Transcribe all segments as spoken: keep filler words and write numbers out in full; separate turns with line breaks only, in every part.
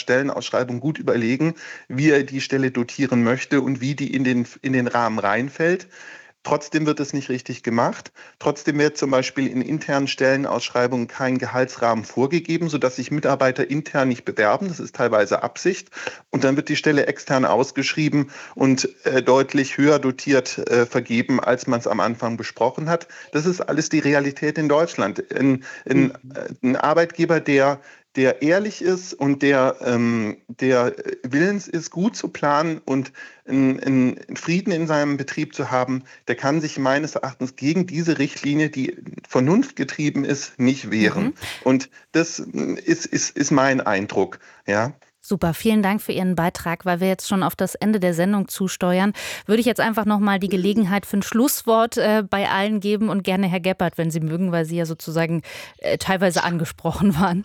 Stellenausschreibung gut überlegen, wie er die Stelle dotieren möchte und wie die in den, in den Rahmen reinfällt. Trotzdem wird es nicht richtig gemacht. Trotzdem wird zum Beispiel in internen Stellenausschreibungen kein Gehaltsrahmen vorgegeben, sodass sich Mitarbeiter intern nicht bewerben. Das ist teilweise Absicht. Und dann wird die Stelle extern ausgeschrieben und äh, deutlich höher dotiert äh, vergeben, als man es am Anfang besprochen hat. Das ist alles die Realität in Deutschland. Ein, ein, ein Arbeitgeber, der der ehrlich ist und der, ähm, der willens ist, gut zu planen und einen Frieden in seinem Betrieb zu haben, der kann sich meines Erachtens gegen diese Richtlinie, die vernunftgetrieben ist, nicht wehren. Mhm. Und das ist, ist, ist mein Eindruck, ja.
Super, vielen Dank für Ihren Beitrag. Weil wir jetzt schon auf das Ende der Sendung zusteuern, würde ich jetzt einfach noch mal die Gelegenheit für ein Schlusswort äh, bei allen geben und gerne Herr Gebhardt, wenn Sie mögen, weil Sie ja sozusagen äh, teilweise angesprochen waren.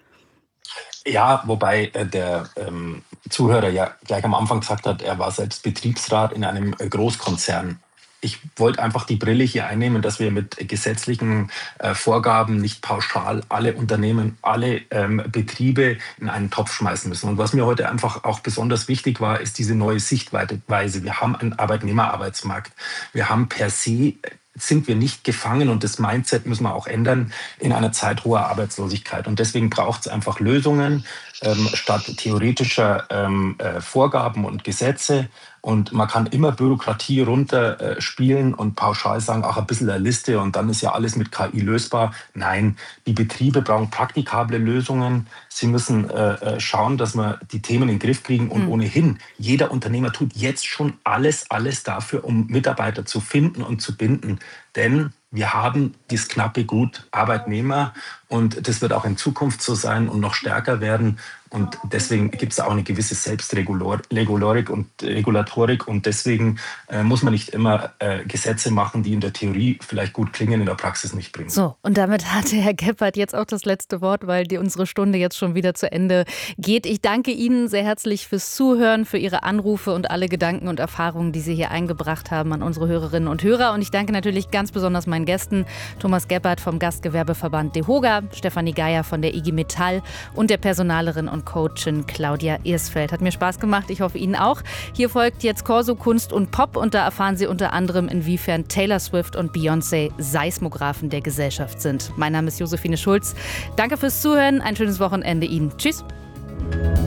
Ja, wobei äh, der ähm, Zuhörer ja gleich am Anfang gesagt hat, er war selbst Betriebsrat in einem äh, Großkonzern. Ich wollte einfach die Brille hier einnehmen, dass wir mit gesetzlichen äh, Vorgaben nicht pauschal alle Unternehmen, alle ähm, Betriebe in einen Topf schmeißen müssen. Und was mir heute einfach auch besonders wichtig war, ist diese neue Sichtweise. Wir haben einen Arbeitnehmerarbeitsmarkt. Wir haben per se sind wir nicht gefangen und das Mindset müssen wir auch ändern in einer Zeit hoher Arbeitslosigkeit. Und deswegen braucht es einfach Lösungen ähm, statt theoretischer ähm, äh, Vorgaben und Gesetze. Und man kann immer Bürokratie runterspielen und pauschal sagen, ach, ein bisschen eine Liste und dann ist ja alles mit K I lösbar. Nein, die Betriebe brauchen praktikable Lösungen. Sie müssen äh, schauen, dass wir die Themen in den Griff kriegen. Und mhm. ohnehin, jeder Unternehmer tut jetzt schon alles, alles dafür, um Mitarbeiter zu finden und zu binden. Denn wir haben dieses knappe Gut Arbeitnehmer und das wird auch in Zukunft so sein und noch stärker werden. Und deswegen gibt es auch eine gewisse Selbstregulatorik und Regulatorik. Und deswegen äh, muss man nicht immer äh, Gesetze machen, die in der Theorie vielleicht gut klingen, in der Praxis nicht bringen.
So, und damit hatte Herr Gebhardt jetzt auch das letzte Wort, weil die, unsere Stunde jetzt schon wieder zu Ende geht. Ich danke Ihnen sehr herzlich fürs Zuhören, für Ihre Anrufe und alle Gedanken und Erfahrungen, die Sie hier eingebracht haben an unsere Hörerinnen und Hörer. Und ich danke natürlich ganz besonders meinen Gästen, Thomas Gebhardt vom Gastgewerbeverband DEHOGA, Stefanie Geier von der I G Metall und der Personalerin und Coachin Claudia Irsfeld. Hat mir Spaß gemacht, ich hoffe Ihnen auch. Hier folgt jetzt Corso Kunst und Pop und da erfahren Sie unter anderem, inwiefern Taylor Swift und Beyoncé Seismographen der Gesellschaft sind. Mein Name ist Josephine Schulz. Danke fürs Zuhören, ein schönes Wochenende Ihnen. Tschüss.